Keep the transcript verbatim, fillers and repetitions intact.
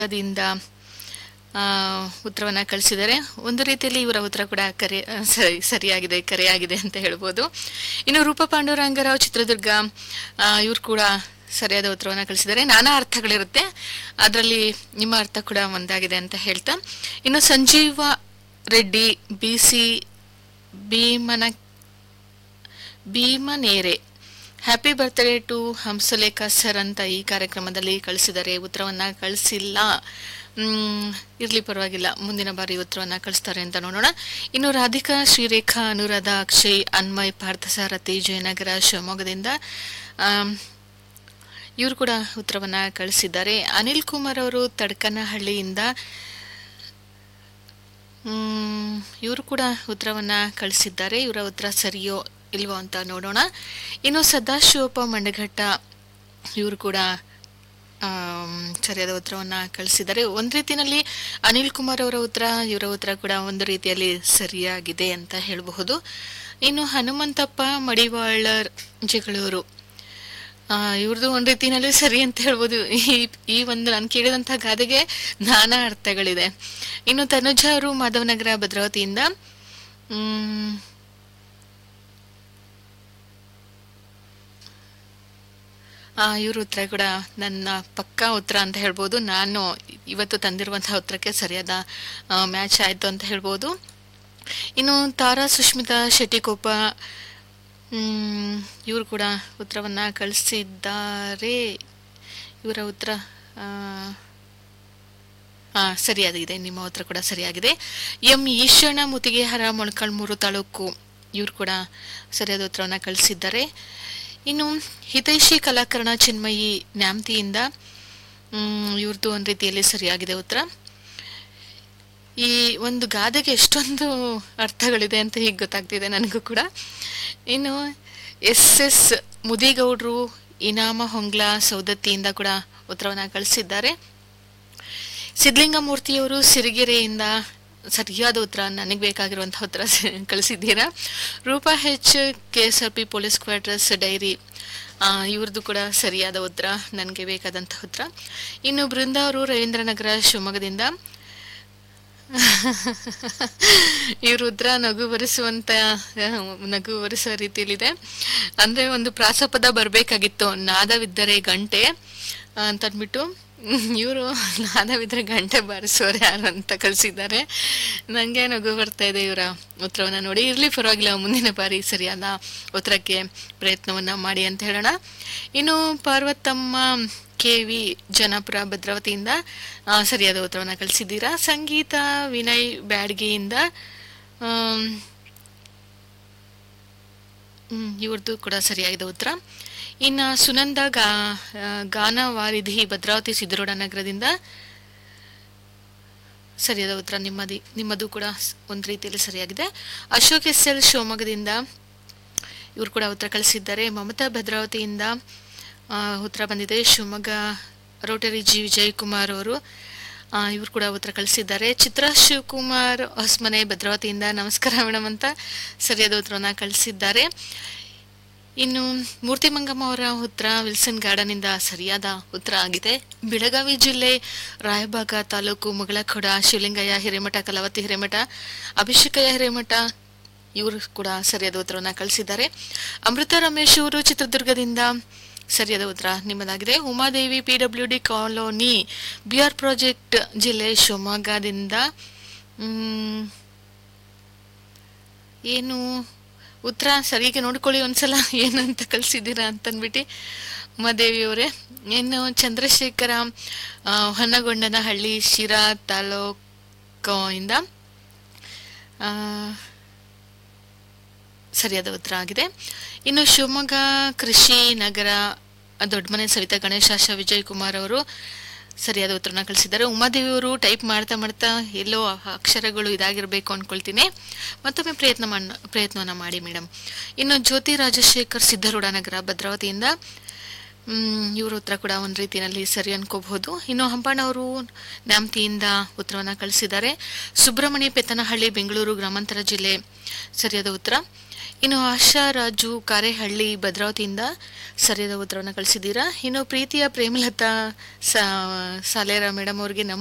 ದಿಂದ ಆ, ಉತ್ತರವನ್ನ ಕಳಿಸಿದ್ದಾರೆ. ಒಂದು ರೀತಿಯಲ್ಲಿ ಇವರ ಉತ್ತರ ಕೂಡ ಕರೆ ಸರಿ ಸರಿಯಾಗಿದೆ ಕರೆಯಾಗಿದೆ ಅಂತ ಹೇಳ್ಬೋದು. ಇನ್ನು ರೂಪ ಪಾಂಡುರಂಗರಾವ್ ಚಿತ್ರದುರ್ಗ, ಇವ್ರು ಕೂಡ ಸರಿಯಾದ ಉತ್ತರವನ್ನ ಕಳಿಸಿದ್ದಾರೆ. ನಾನಾ ಅರ್ಥಗಳಿರುತ್ತೆ, ಅದರಲ್ಲಿ ನಿಮ್ಮ ಅರ್ಥ ಕೂಡ ಒಂದಾಗಿದೆ ಅಂತ ಹೇಳ್ತಾ, ಇನ್ನು ಸಂಜೀವ ರೆಡ್ಡಿ ಬಿ ಸಿ ಭೀಮನ ಭೀಮನೇರೆ happy birthday to Hamsalekha sir ಅಂತ ಈ ಕಾರ್ಯಕ್ರಮದಲ್ಲಿ ಕಳಿಸಿದ್ದಾರೆ. ಉತ್ತರವನ್ನ ಕಳಿಸಿಲ್ಲ. ಹ್ಮ್ ಇರ್ಲಿ, ಪರವಾಗಿಲ್ಲ, ಮುಂದಿನ ಬಾರಿ ಉತ್ತರವನ್ನ ಕಳಿಸ್ತಾರೆ ಅಂತ ನೋಡೋಣ. ಇನ್ನು ರಾಧಿಕಾ, ಶ್ರೀರೇಖಾ, ಅನುರಾಧ, ಅಕ್ಷಯ್, ಅನ್ಮಯ್, ಪಾರ್ಥಸಾರಥಿ, ಜಯನಗರ, ಶಿವಮೊಗ್ಗದಿಂದ ಇವರು ಕೂಡ ಉತ್ತರವನ್ನ ಕಳಿಸಿದ್ದಾರೆ. ಅನಿಲ್ ಕುಮಾರ್ ಅವರು ತಡ್ಕನಹಳ್ಳಿಯಿಂದ ಹ್ಮ್ ಇವರು ಕೂಡ ಉತ್ತರವನ್ನ ಕಳಿಸಿದ್ದಾರೆ. ಇವರ ಉತ್ತರ ಸರಿಯೋ ಇಲ್ವೋ ಅಂತ ನೋಡೋಣ. ಇನ್ನು ಸದಾಶಿವಪ್ಪ ಮಂಡಘಟ್ಟ, ಇವರು ಕೂಡ ಸರಿಯಾದ ಉತ್ತರವನ್ನ ಕಳಿಸಿದ್ದಾರೆ. ಒಂದ್ ರೀತಿಯಲ್ಲಿ ಅನಿಲ್ ಕುಮಾರ್ ಅವರ ಉತ್ತರ, ಇವರ ಉತ್ತರ ಕೂಡ ಒಂದು ರೀತಿಯಲ್ಲಿ ಸರಿಯಾಗಿದೆ ಅಂತ ಹೇಳಬಹುದು. ಇನ್ನು ಹನುಮಂತಪ್ಪ ಮಡಿವಾಳರ್ ಜಗಳೂರು, ಆ ಇವ್ರದ್ದು ಒಂದ್ ರೀತಿಯಲ್ಲಿ ಸರಿ ಅಂತ ಹೇಳ್ಬೋದು. ಈ ಈ ಒಂದು ನಾನು ಕೇಳಿದಂತಹ ಗಾದೆಗೆ ನಾನಾ ಅರ್ಥಗಳಿದೆ. ಇನ್ನು ತನುಜ ಅವರು ಮಾಧವನಗರ ಭದ್ರಾವತಿಯಿಂದ ಹ್ಮ್ ಆ ಇವ್ರ ಉತ್ತರ ಕೂಡ ನನ್ನ ಪಕ್ಕಾ ಉತ್ತರ ಅಂತ ಹೇಳ್ಬೋದು. ನಾನು ಇವತ್ತು ತಂದಿರುವಂತಹ ಉತ್ತರಕ್ಕೆ ಸರಿಯಾದ ಮ್ಯಾಚ್ ಆಯ್ತು ಅಂತ ಹೇಳ್ಬೋದು. ಇನ್ನು ತಾರಾ ಸುಷ್ಮಿತಾ ಶೆಟ್ಟಿಕೊಪ್ಪ, ಹ್ಮ್ ಇವರು ಕೂಡ ಉತ್ತರವನ್ನ ಕಳಿಸಿದ್ದಾರೆ. ಇವರ ಉತ್ತರ ಆ ಸರಿಯಾಗಿದೆ, ನಿಮ್ಮ ಉತ್ತರ ಕೂಡ ಸರಿಯಾಗಿದೆ. ಎಂ ಈಶಣ್ಣ ಮುತಿಗೆಹಾರ, ಮೊಳಕಾಲ್ಮೂರು ತಾಲೂಕು, ಇವರು ಕೂಡ ಸರಿಯಾದ ಉತ್ತರವನ್ನ ಕಳಿಸಿದ್ದಾರೆ. ಇನ್ನು ಹಿತೈಷಿ ಕಲಾಕರಣ ಚಿನ್ಮಯಿ ನ್ಯಾಮ್ತಿಯಿಂದ ಹ್ಮ್ ಇವ್ರದ್ದು ಒಂದು ರೀತಿಯಲ್ಲಿ ಸರಿಯಾಗಿದೆ ಉತ್ತರ. ಈ ಒಂದು ಗಾದೆಗೆ ಎಷ್ಟೊಂದು ಅರ್ಥಗಳಿದೆ ಅಂತ ಹೀಗೆ ಗೊತ್ತಾಗ್ತಿದೆ ನನಗೂ ಕೂಡ. ಇನ್ನು ಎಸ್ ಎಸ್ ಮುದಿಗೌಡ್ರು ಇನಾಮ ಹೊಂಗ್ಲಾ ಸೌದತ್ತಿಯಿಂದ ಕೂಡ ಉತ್ತರವನ್ನ ಕಳಿಸಿದ್ದಾರೆ. ಸಿದ್ಲಿಂಗಮೂರ್ತಿಯವರು ಸಿರಿಗೆರೆಯಿಂದ ಸರಿಯಾದ ಉತ್ತರ, ನನಗೆ ಬೇಕಾಗಿರುವಂತಹ ಉತ್ತರ ಕಳಿಸಿದ್ದೀರಾ. Roopa H K S R P police quarters dairy, ಇವ್ರದ್ದು ಕೂಡ ಸರಿಯಾದ ಉತ್ತರ, ನನಗೆ ಬೇಕಾದಂತಹ ಉತ್ತರ. ಇನ್ನು ಬೃಂದಾ ಅವರು ರವೀಂದ್ರನಗರ ಶಿವಮೊಗ್ಗದಿಂದ ಇವ್ರ ಉತ್ತರ ನಗು ಬರೆಸುವಂತ ನಗು ಬರೆಸುವ ರೀತಿಯಲ್ಲಿದೆ. ಅಂದ್ರೆ ಒಂದು ಪ್ರಾಸಪದ ಬರ್ಬೇಕಾಗಿತ್ತು, ನಾದವಿದ್ದರೆ ಗಂಟೆ ಅಂತಂದ್ಬಿಟ್ಟು ಇವರು ನಾದವಿದ್ರೆ ಗಂಟೆ ಬಾರಿಸೋರು ಯಾರು ಅಂತ ಕಳಿಸಿದ್ದಾರೆ. ನನಗೆ ನಗು ಬರ್ತಾ ಇದೆ ಇವರ ಉತ್ತರವನ್ನ ನೋಡಿ. ಇರ್ಲಿ, ಪರವಾಗಿಲ್ಲ, ಮುಂದಿನ ಬಾರಿ ಸರಿಯಾದ ಉತ್ತರಕ್ಕೆ ಪ್ರಯತ್ನವನ್ನ ಮಾಡಿ ಅಂತ ಹೇಳೋಣ. ಇನ್ನು ಪಾರ್ವತಮ್ಮ ಕೆ ವಿ ಜನಾಪುರ ಭದ್ರಾವತಿಯಿಂದ ಸರಿಯಾದ ಉತ್ತರವನ್ನ ಕಳಿಸಿದ್ದೀರಾ. ಸಂಗೀತ ವಿನಯ್ ಬ್ಯಾಡ್ಗಿಯಿಂದ ಹ್ಮ್ ಇವ್ರದ್ದು ಕೂಡ ಸರಿಯಾದ ಉತ್ತರ. ಇನ್ನು ಸುನಂದ ಗಾ ಗಾನವಾರಿಧಿ ಭದ್ರಾವತಿ ಸಿದ್ದರೋಡ ನಗರದಿಂದ ಸರಿಯಾದ ಉತ್ತರ, ನಿಮ್ಮದಿ ನಿಮ್ಮದು ಕೂಡ ಒಂದು ರೀತಿಯಲ್ಲಿ ಸರಿಯಾಗಿದೆ. ಅಶೋಕ್ ಎಸ್ ಎಲ್ ಶಿವಮೊಗ್ಗದಿಂದ ಇವರು ಕೂಡ ಉತ್ತರ ಕಳಿಸಿದ್ದಾರೆ. ಮಮತಾ ಭದ್ರಾವತಿಯಿಂದ ಉತ್ತರ ಬಂದಿದೆ. ಶಿವಮೊಗ್ಗ ರೋಟರಿ ಜಿ ವಿಜಯಕುಮಾರ್ ಅವರು ಇವರು ಕೂಡ ಉತ್ತರ ಕಳಿಸಿದ್ದಾರೆ. ಚಿತ್ರಾ ಶಿವಕುಮಾರ್ ಹೊಸಮನೆ ಭದ್ರಾವತಿಯಿಂದ ನಮಸ್ಕಾರ ಮೇಡಮ್ ಅಂತ ಸರಿಯಾದ ಉತ್ತರವನ್ನ ಕಳಿಸಿದ್ದಾರೆ. ಇನ್ನು ಮೂರ್ತಿ ಮಂಗಮ್ಮ ಅವರ ಉತ್ತರ ವಿಲ್ಸನ್ ಗಾರ್ಡನ್ ಇಂದ ಸರಿಯಾದ ಉತ್ತರ ಆಗಿದೆ. ಬೆಳಗಾವಿ ಜಿಲ್ಲೆ ರಾಯಬಾಗ ತಾಲೂಕು ಮುಗಳಖೊಡ ಶಿವಲಿಂಗಯ್ಯ ಹಿರೇಮಠ, ಕಲಾವತಿ ಹಿರೇಮಠ, ಅಭಿಷೇಕಯ್ಯ ಹಿರೇಮಠ, ಇವರು ಕೂಡ ಸರಿಯಾದ ಉತ್ತರವನ್ನ ಕಳಿಸಿದ್ದಾರೆ. ಅಮೃತ ರಮೇಶ್ ಅವರು ಚಿತ್ರದುರ್ಗದಿಂದ ಸರಿಯಾದ ಉತ್ತರ ನಿಮ್ಮದಾಗಿದೆ. Umadevi P W D colony B R project ಜಿಲ್ಲೆ ಶಿವಮೊಗ್ಗದಿಂದ ಹ್ಮ್ ಏನು ಉತ್ತರ ಸರಿಗೆ ನೋಡ್ಕೊಳ್ಳಿ ಒಂದ್ಸಲ ಏನು ಅಂತ ಕಳ್ಸಿದ್ದೀರಾ ಅಂತನ್ಬಿಟ್ಟು ಉಮಾದೇವಿ ಅವರೇ. ಇನ್ನು ಚಂದ್ರಶೇಖರ ಹೊನ್ನಗೊಂಡನಹಳ್ಳಿ ಶಿರಾ ತಾಲೂಕು ಇಂದ ಸರಿಯಾದ ಉತ್ತರ ಆಗಿದೆ. ಇನ್ನು ಶಿವಮೊಗ್ಗ ಕೃಷಿ ನಗರ ದೊಡ್ಡಮನೆ ಸವಿತಾ ಗಣೇಶ ವಿಜಯ್ ಕುಮಾರ್ ಅವರು ಸರಿಯಾದ ಉತ್ತರನ ಕಳಿಸಿದ್ದಾರೆ. ಉಮಾದೇವಿ ಅವರು ಟೈಪ್ ಮಾಡ್ತಾ ಮಾಡ್ತಾ ಎಲ್ಲೋ ಅಕ್ಷರಗಳು ಇದಾಗಿರ್ಬೇಕು ಅನ್ಕೊಳ್ತೀನಿ, ಮತ್ತೊಮ್ಮೆ ಪ್ರಯತ್ನ ಮಾಡ ಪ್ರಯತ್ನವನ್ನ ಮಾಡಿ ಮೇಡಮ್. ಇನ್ನು ಜ್ಯೋತಿ ರಾಜಶೇಖರ್ ಸಿದ್ದರೂಢ ನಗರ ಭದ್ರಾವತಿಯಿಂದ ಹ್ಮ್ ಇವ್ರ ಉತ್ತರ ಕೂಡ ಒಂದ್ ರೀತಿಯಲ್ಲಿ ಸರಿ ಅನ್ಕೋಬಹುದು. ಇನ್ನು ಹಂಪಣ್ಣವರು ನ್ಯಾಮ್ತಿಯಿಂದ ಉತ್ತರವನ್ನ ಕಳಿಸಿದ್ದಾರೆ. ಸುಬ್ರಹ್ಮಣ್ಯ ಪೆತ್ತನಹಳ್ಳಿ ಬೆಂಗಳೂರು ಗ್ರಾಮಾಂತರ ಜಿಲ್ಲೆ ಸರಿಯಾದ ಉತ್ತರ. ಇನ್ನು ಆಶಾ ರಾಜು ಕಾರೆಹಳ್ಳಿ ಭದ್ರಾವತಿಯಿಂದ ಸರಿಯಾದ ಉತ್ತರವನ್ನು ಕಳಿಸಿದ್ದೀರಾ. ಇನ್ನು ಪ್ರೀತಿಯ ಪ್ರೇಮಲತಾ ಸಾ ಸಾಲೇರ ಮೇಡಮ್ ಅವರಿಗೆ